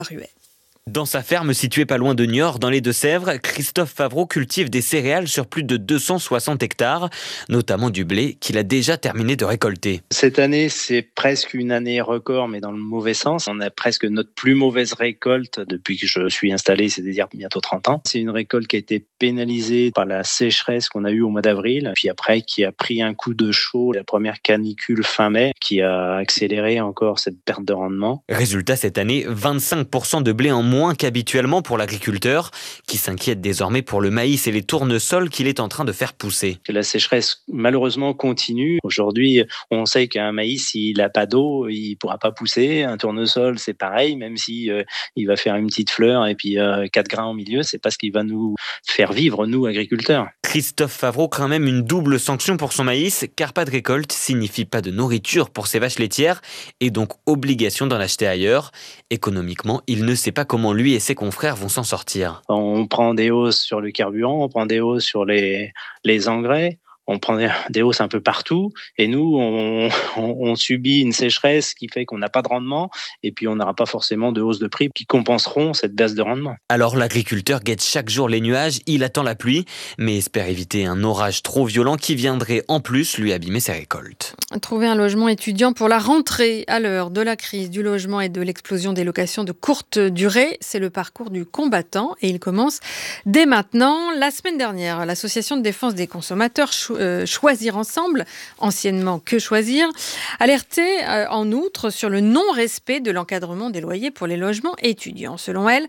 Ruet. Dans sa ferme située pas loin de Niort, dans les Deux-Sèvres, Christophe Favreau cultive des céréales sur plus de 260 hectares, notamment du blé qu'il a déjà terminé de récolter. Cette année, c'est presque une année record, mais dans le mauvais sens. On a presque notre plus mauvaise récolte depuis que je suis installé, c'est-à-dire bientôt 30 ans. C'est une récolte qui a été pénalisée par la sécheresse qu'on a eue au mois d'avril, puis après qui a pris un coup de chaud, la première canicule fin mai, qui a accéléré encore cette perte de rendement. Résultat, cette année, 25% de blé en moins qu'habituellement pour l'agriculteur, qui s'inquiète désormais pour le maïs et les tournesols qu'il est en train de faire pousser. La sécheresse, malheureusement, continue. Aujourd'hui, on sait qu'un maïs, s'il n'a pas d'eau, il ne pourra pas pousser. Un tournesol, c'est pareil, même si il va faire une petite fleur et puis 4 grains au milieu, c'est pas ce qui va nous faire vivre, nous, agriculteurs. Christophe Favreau craint même une double sanction pour son maïs, car pas de récolte signifie pas de nourriture pour ses vaches laitières et donc obligation d'en acheter ailleurs. Économiquement, il ne sait pas comment lui et ses confrères vont s'en sortir. On prend des hausses sur le carburant, on prend des hausses sur les engrais. On prend des hausses un peu partout et nous, on subit une sécheresse qui fait qu'on n'a pas de rendement et puis on n'aura pas forcément de hausse de prix qui compenseront cette baisse de rendement. Alors l'agriculteur guette chaque jour les nuages, il attend la pluie, mais espère éviter un orage trop violent qui viendrait en plus lui abîmer ses récoltes. Trouver un logement étudiant pour la rentrée à l'heure de la crise du logement et de l'explosion des locations de courte durée, c'est le parcours du combattant et il commence dès maintenant. La semaine dernière, l'association de défense des consommateurs Choisir Ensemble, anciennement Que Choisir, alertait en outre sur le non-respect de l'encadrement des loyers pour les logements étudiants. Selon elle,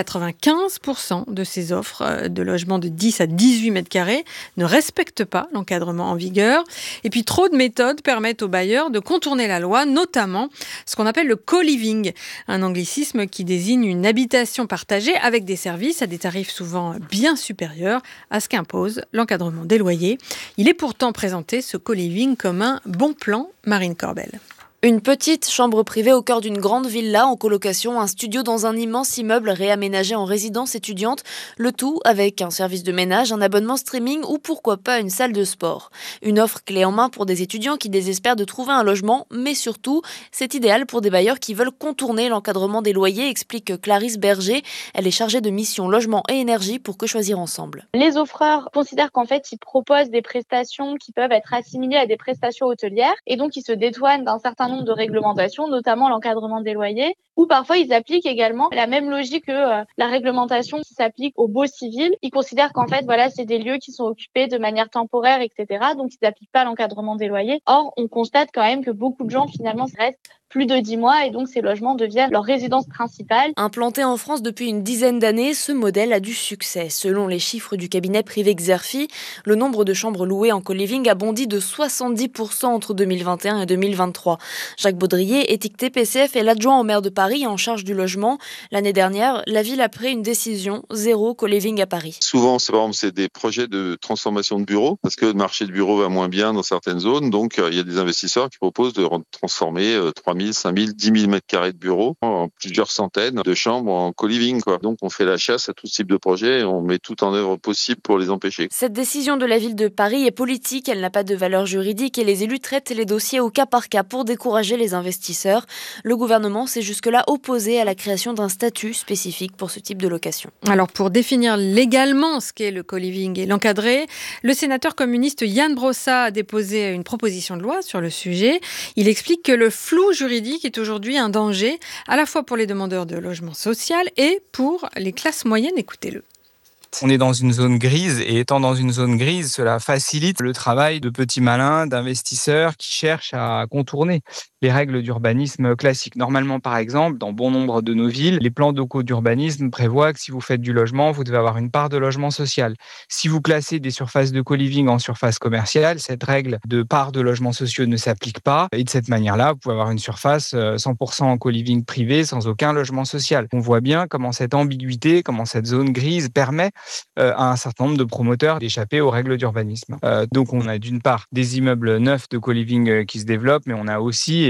95% de ces offres de logements de 10 à 18 mètres carrés ne respectent pas l'encadrement en vigueur. Et puis trop de méthodes permettent aux bailleurs de contourner la loi, notamment ce qu'on appelle le co-living, un anglicisme qui désigne une habitation partagée avec des services à des tarifs souvent bien supérieurs à ce qu'impose l'encadrement des loyers. Il est pourtant présenté, ce co-living, comme un bon plan. Marine Corbel. Une petite chambre privée au cœur d'une grande villa en colocation, un studio dans un immense immeuble réaménagé en résidence étudiante, le tout avec un service de ménage, un abonnement streaming ou pourquoi pas une salle de sport. Une offre clé en main pour des étudiants qui désespèrent de trouver un logement, mais surtout, c'est idéal pour des bailleurs qui veulent contourner l'encadrement des loyers, explique Clarisse Berger. Elle est chargée de mission logement et énergie pour Que Choisir Ensemble. Les offreurs considèrent qu'en fait, ils proposent des prestations qui peuvent être assimilées à des prestations hôtelières et donc ils se dédouanent d'un certain nombre de réglementations, notamment l'encadrement des loyers, ou parfois ils appliquent également la même logique que la réglementation qui s'applique aux baux civils. Ils considèrent qu'en fait, voilà, c'est des lieux qui sont occupés de manière temporaire, etc. Donc ils n'appliquent pas l'encadrement des loyers. Or, on constate quand même que beaucoup de gens finalement restent plus de 10 mois et donc ces logements deviennent leur résidence principale. Implanté en France depuis une dizaine d'années, ce modèle a du succès. Selon les chiffres du cabinet privé Xerfi, le nombre de chambres louées en co-living a bondi de 70% entre 2021 et 2023. Jacques Baudrier, étiqueté PCF, est l'adjoint au maire de Paris en charge du logement. L'année dernière, la ville a pris une décision, zéro co-living à Paris. Souvent, c'est des projets de transformation de bureaux, parce que le marché de bureaux va moins bien dans certaines zones, donc il y a des investisseurs qui proposent de transformer 3 000, 5 000, 10 000 mètres carrés de bureaux en plusieurs centaines de chambres en co-living, quoi. Donc on fait la chasse à tout type de projet et on met tout en œuvre possible pour les empêcher. Cette décision de la ville de Paris est politique, elle n'a pas de valeur juridique et les élus traitent les dossiers au cas par cas pour décourager les investisseurs. Le gouvernement s'est jusque-là opposé à la création d'un statut spécifique pour ce type de location. Alors pour définir légalement ce qu'est le co-living et l'encadrer, le sénateur communiste Yann Brossa a déposé une proposition de loi sur le sujet. Il explique que le flou juridique est aujourd'hui un danger, à la fois pour les demandeurs de logement social et pour les classes moyennes. Écoutez-le. On est dans une zone grise et étant dans une zone grise, cela facilite le travail de petits malins, d'investisseurs qui cherchent à contourner les règles d'urbanisme classiques. Normalement, par exemple, dans bon nombre de nos villes, les plans locaux d'urbanisme prévoient que si vous faites du logement, vous devez avoir une part de logement social. Si vous classez des surfaces de co-living en surface commerciale, cette règle de part de logements sociaux ne s'applique pas. Et de cette manière-là, vous pouvez avoir une surface 100% en co-living privé sans aucun logement social. On voit bien comment cette ambiguïté, comment cette zone grise permet à un certain nombre de promoteurs d'échapper aux règles d'urbanisme. Donc on a d'une part des immeubles neufs de co-living qui se développent, mais on a aussi, et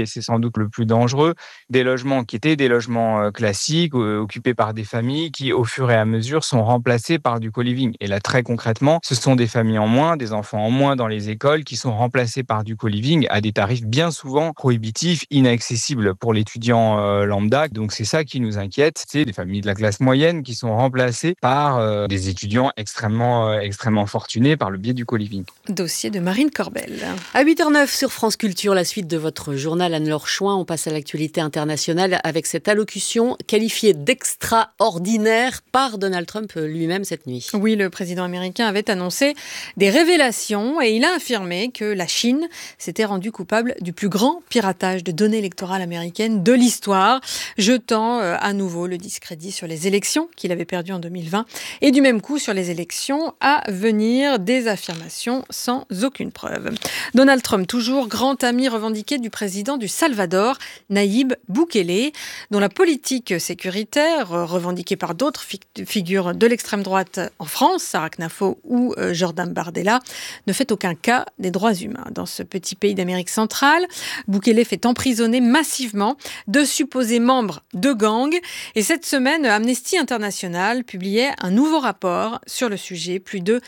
et c'est sans doute le plus dangereux, des logements qui étaient des logements classiques, occupés par des familles qui, au fur et à mesure, sont remplacés par du co-living. Et là, très concrètement, ce sont des familles en moins, des enfants en moins dans les écoles qui sont remplacés par du co-living à des tarifs bien souvent prohibitifs, inaccessibles pour l'étudiant lambda. Donc c'est ça qui nous inquiète, c'est des familles de la classe moyenne qui sont remplacées par des étudiants extrêmement fortunés par le biais du co-living. Dossier de Marine Corbel. À 8h09 sur France Culture, la suite de votre journal Anne-Laure Chouin. On passe à l'actualité internationale avec cette allocution qualifiée d'extraordinaire par Donald Trump lui-même cette nuit. Oui, le président américain avait annoncé des révélations et il a affirmé que la Chine s'était rendue coupable du plus grand piratage de données électorales américaines de l'histoire, jetant à nouveau le discrédit sur les élections qu'il avait perdues en 2020 et du même coup sur les élections à venir, des affirmations sans aucune preuve. Donald Trump, toujours grand ami revendiqué du président du Salvador, Nayib Bukele, dont la politique sécuritaire, revendiquée par d'autres figures de l'extrême droite en France, Sarah Knafo ou Jordan Bardella, ne fait aucun cas des droits humains. Dans ce petit pays d'Amérique centrale, Bukele fait emprisonner massivement de supposés membres de gangs. Et cette semaine, Amnesty International publiait un nouveau rapport sur le sujet. Plus de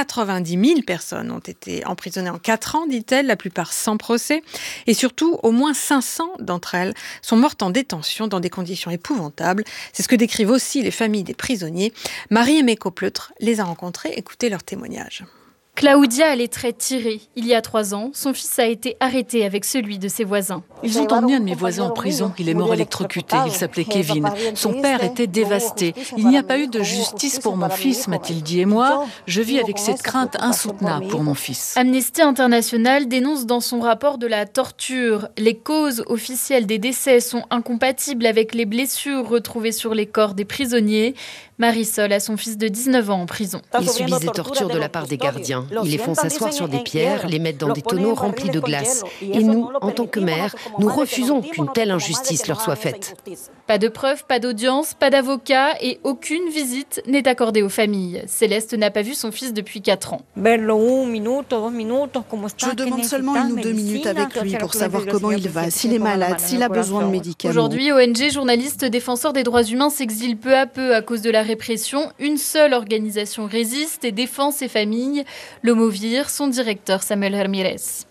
90 000 personnes ont été emprisonnées en 4 ans, dit-elle, la plupart sans procès. Et surtout, au moins 500 d'entre elles sont mortes en détention dans des conditions épouvantables. C'est ce que décrivent aussi les familles des prisonniers. Marie-Aimée Coppleutre les a rencontrés. Écoutez leurs témoignages. Claudia a les traits tirés. Il y a 3 ans, son fils a été arrêté avec celui de ses voisins. Ils ont emmené un de mes voisins en prison. Il est mort électrocuté. Il s'appelait Kevin. Son père était dévasté. Il n'y a pas eu de justice pour mon fils, m'a-t-il dit. Et moi, je vis avec cette crainte insoutenable pour mon fils. Amnesty International dénonce dans son rapport de la torture. Les causes officielles des décès sont incompatibles avec les blessures retrouvées sur les corps des prisonniers. Marisol a son fils de 19 ans en prison. Ils subissent des tortures de la part des gardiens. Ils les font s'asseoir sur des pierres, les mettent dans des tonneaux remplis de glace. Et nous, en tant que mère, nous refusons qu'une telle injustice leur soit faite. Pas de preuves, pas d'audience, pas d'avocat et aucune visite n'est accordée aux familles. Céleste n'a pas vu son fils depuis 4 ans. Je demande seulement 1 ou 2 minutes avec lui pour savoir comment il va, s'il est malade, s'il a besoin de médicaments. Aujourd'hui, ONG, journalistes, défenseurs des droits humains s'exilent peu à peu à cause de la répression. Une seule organisation résiste et défend ses familles. L'Homovir, son directeur Samuel Ramirez.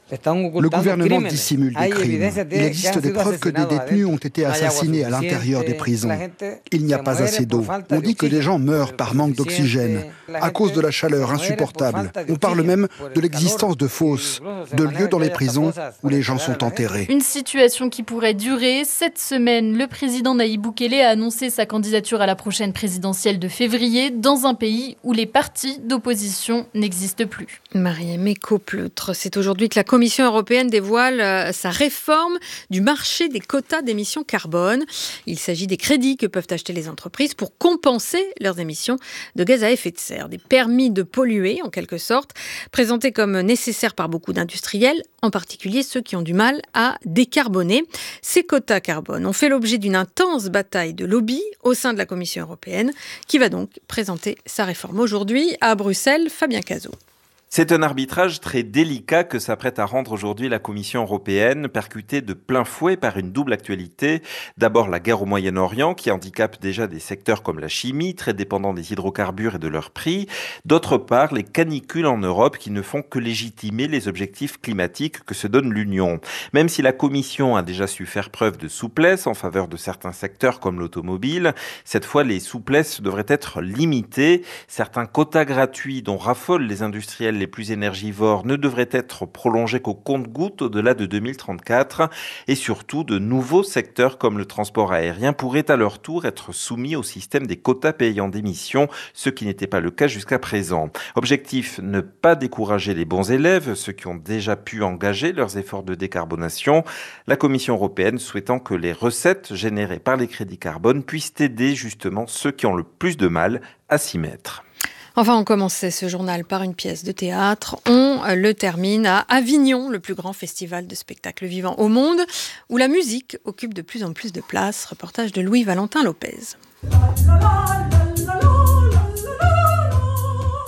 Le gouvernement dissimule des crimes. Il existe des preuves que des détenus ont été assassinés à l'intérieur des prisons. Il n'y a pas assez d'eau. On dit que des gens meurent par manque d'oxygène, à cause de la chaleur insupportable. On parle même de l'existence de fosses, de lieux dans les prisons où les gens sont enterrés. Une situation qui pourrait durer. Cette semaine, le président Nayib Bukele a annoncé sa candidature à la prochaine présidentielle de février dans un pays où les partis d'opposition n'existent plus. Marie-Aimée Coppleutre, c'est aujourd'hui que la Commission européenne dévoile sa réforme du marché des quotas d'émissions carbone. Il s'agit des crédits que peuvent acheter les entreprises pour compenser leurs émissions de gaz à effet de serre. Des permis de polluer, en quelque sorte, présentés comme nécessaires par beaucoup d'industriels, en particulier ceux qui ont du mal à décarboner. Ces quotas carbone ont fait l'objet d'une intense bataille de lobby au sein de la Commission européenne, qui va donc présenter sa réforme aujourd'hui à Bruxelles. Fabien Cazot. C'est un arbitrage très délicat que s'apprête à rendre aujourd'hui la Commission européenne, percutée de plein fouet par une double actualité. D'abord la guerre au Moyen-Orient qui handicape déjà des secteurs comme la chimie, très dépendants des hydrocarbures et de leur prix. D'autre part, les canicules en Europe qui ne font que légitimer les objectifs climatiques que se donne l'Union. Même si la Commission a déjà su faire preuve de souplesse en faveur de certains secteurs comme l'automobile, cette fois les souplesses devraient être limitées. Certains quotas gratuits dont raffolent les industriels les plus énergivores ne devraient être prolongés qu'au compte-gouttes au-delà de 2034 et surtout de nouveaux secteurs comme le transport aérien pourraient à leur tour être soumis au système des quotas payants d'émissions, ce qui n'était pas le cas jusqu'à présent. Objectif, ne pas décourager les bons élèves, ceux qui ont déjà pu engager leurs efforts de décarbonation, la Commission européenne souhaitant que les recettes générées par les crédits carbone puissent aider justement ceux qui ont le plus de mal à s'y mettre. Enfin, on commençait ce journal par une pièce de théâtre. On le termine à Avignon, le plus grand festival de spectacles vivants au monde, où la musique occupe de plus en plus de place. Reportage de Louis-Valentin Lopez.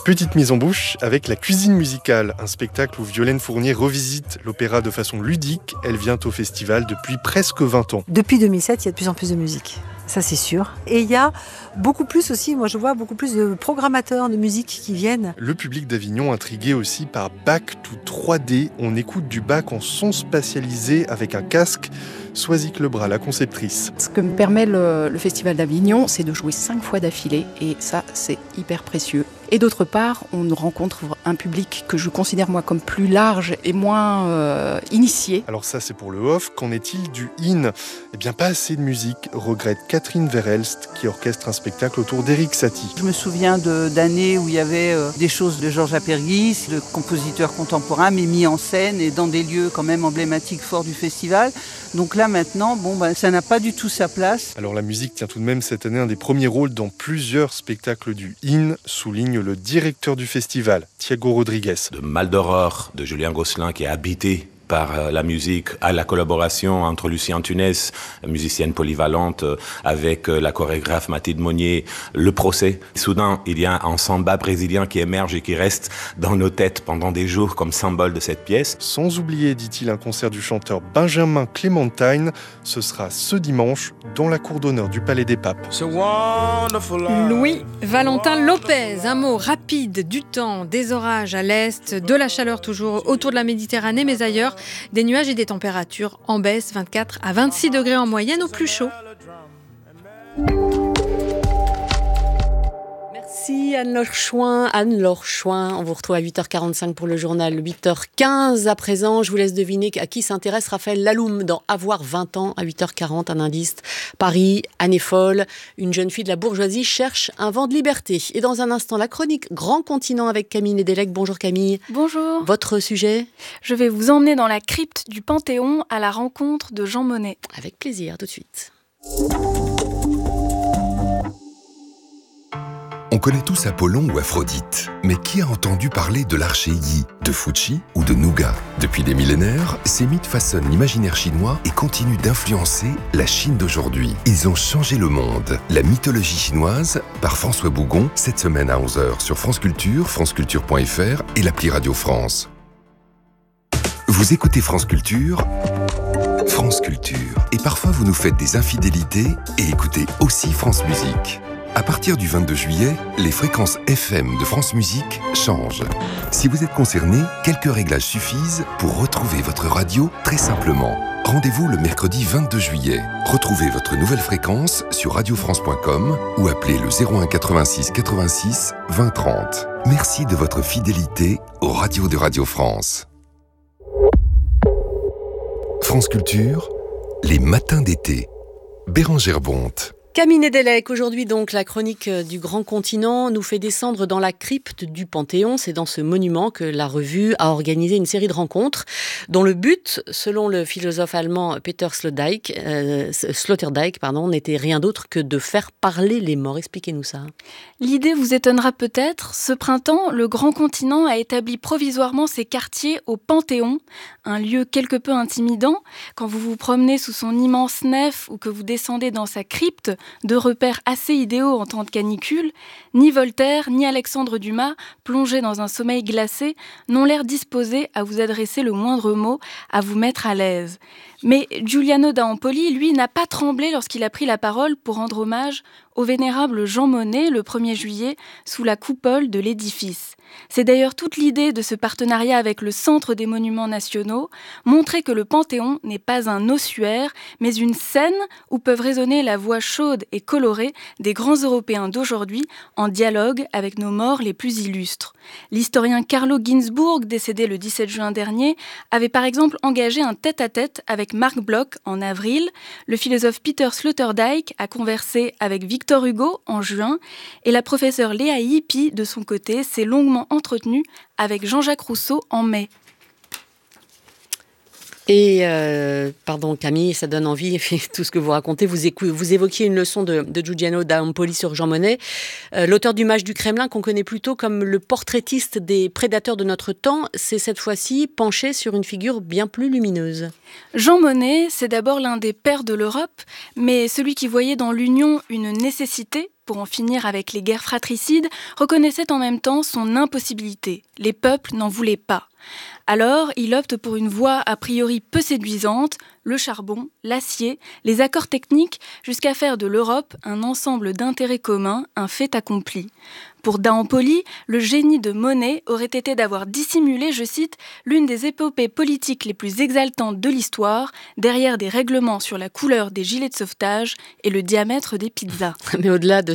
Petite mise en bouche avec La cuisine musicale, un spectacle où Violaine Fournier revisite l'opéra de façon ludique. Elle vient au festival depuis presque 20 ans. Depuis 2007, il y a de plus en plus de musique. Ça, c'est sûr. Et il y a beaucoup plus aussi, moi je vois beaucoup plus de programmateurs de musique qui viennent. Le public d'Avignon intrigué aussi par Bach to 3D. On écoute du Bach en son spatialisé avec un casque. Soisic Lebras, la conceptrice. Ce que me permet le Festival d'Avignon, c'est de jouer 5 fois d'affilée et ça, c'est hyper précieux. Et d'autre part, on rencontre un public que je considère moi comme plus large et moins initié. Alors ça, c'est pour le off. Qu'en est-il du in ? Eh bien, pas assez de musique, regrette Catherine Verhelst, qui orchestre un spectacle autour d'Éric Satie. Je me souviens d'années où il y avait des choses de Georges Apergis, le compositeur contemporain, mais mis en scène et dans des lieux quand même emblématiques forts du festival. Donc là, maintenant, ça n'a pas du tout sa place. Alors la musique tient tout de même cette année un des premiers rôles dans plusieurs spectacles du in, souligne le directeur du festival, Thiago Rodriguez. De Mal d'Aurore de Julien Gosselin qui est habité par la musique, à la collaboration entre Lucien Tunès, musicienne polyvalente, avec la chorégraphe Mathilde Monnier, le procès. Soudain, il y a un samba brésilien qui émerge et qui reste dans nos têtes pendant des jours comme symbole de cette pièce. Sans oublier, dit-il, un concert du chanteur Benjamin Clémentine. Ce sera ce dimanche dans la cour d'honneur du Palais des Papes. Louis Valentin Lopez, un mot rapide du temps, des orages à l'est, de la chaleur toujours autour de la Méditerranée, mais ailleurs, des nuages et des températures en baisse, 24 à 26 degrés en moyenne au plus chaud. Merci Anne-Laure Chouin, on vous retrouve à 8h45 pour le journal, 8h15 à présent. Je vous laisse deviner à qui s'intéresse Raphaël Laloum dans Avoir 20 ans à 8h40, un indice. Paris, année folle, une jeune fille de la bourgeoisie cherche un vent de liberté. Et dans un instant, la chronique Grand Continent avec Camille Nedelec. Bonjour Camille. Bonjour. Votre sujet ? Je vais vous emmener dans la crypte du Panthéon à la rencontre de Jean Monnet. Avec plaisir, tout de suite. On connaît tous Apollon ou Aphrodite, mais qui a entendu parler de l'archéi, de Fuchi ou de Nougat ? Depuis des millénaires, ces mythes façonnent l'imaginaire chinois et continuent d'influencer la Chine d'aujourd'hui. Ils ont changé le monde. La mythologie chinoise, par François Bougon, cette semaine à 11h sur France Culture, franceculture.fr et l'appli Radio France. Vous écoutez France Culture, France Culture. Et parfois vous nous faites des infidélités et écoutez aussi France Musique. À partir du 22 juillet, les fréquences FM de France Musique changent. Si vous êtes concerné, quelques réglages suffisent pour retrouver votre radio très simplement. Rendez-vous le mercredi 22 juillet. Retrouvez votre nouvelle fréquence sur radiofrance.com ou appelez le 01 86 86 20 30. Merci de votre fidélité aux radios de Radio France. France Culture, les matins d'été. Bérangère Bonte. Camille Nedelec, aujourd'hui donc la chronique du Grand Continent nous fait descendre dans la crypte du Panthéon. C'est dans ce monument que la revue a organisé une série de rencontres dont le but, selon le philosophe allemand Peter Sloterdijk, n'était rien d'autre que de faire parler les morts. Expliquez-nous ça. L'idée vous étonnera peut-être. Ce printemps, le Grand Continent a établi provisoirement ses quartiers au Panthéon, un lieu quelque peu intimidant. Quand vous vous promenez sous son immense nef ou que vous descendez dans sa crypte, deux repères assez idéaux en temps de canicule, ni Voltaire ni Alexandre Dumas, plongés dans un sommeil glacé, n'ont l'air disposés à vous adresser le moindre mot, à vous mettre à l'aise. Mais Giuliano da Empoli, lui, n'a pas tremblé lorsqu'il a pris la parole pour rendre hommage au vénérable Jean Monnet le 1er juillet sous la coupole de l'édifice. C'est d'ailleurs toute l'idée de ce partenariat avec le Centre des Monuments Nationaux, montrer que le Panthéon n'est pas un ossuaire, mais une scène où peuvent résonner la voix chaude et colorée des grands Européens d'aujourd'hui en dialogue avec nos morts les plus illustres. L'historien Carlo Ginzburg, décédé le 17 juin dernier, avait par exemple engagé un tête-à-tête avec Marc Bloch en avril. Le philosophe Peter Sloterdijk a conversé avec Victor Hugo en juin et la professeure Léa Ypi, de son côté, s'est longuement entretenue avec Jean-Jacques Rousseau en mai. Et, pardon Camille, ça donne envie, tout ce que vous racontez. Vous évoquiez une leçon de Giuliano da Empoli sur Jean Monnet, l'auteur du Mage du Kremlin, qu'on connaît plutôt comme le portraitiste des prédateurs de notre temps, s'est cette fois-ci penché sur une figure bien plus lumineuse. Jean Monnet, c'est d'abord l'un des pères de l'Europe, mais celui qui voyait dans l'union une nécessité pour en finir avec les guerres fratricides, reconnaissait en même temps son impossibilité. Les peuples n'en voulaient pas. Alors, il opte pour une voie a priori peu séduisante, le charbon, l'acier, les accords techniques, jusqu'à faire de l'Europe un ensemble d'intérêts communs, un fait accompli. Pour Dahan Poli, le génie de Monet aurait été d'avoir dissimulé, je cite, l'une des épopées politiques les plus exaltantes de l'histoire, derrière des règlements sur la couleur des gilets de sauvetage et le diamètre des pizzas. Mais au-delà de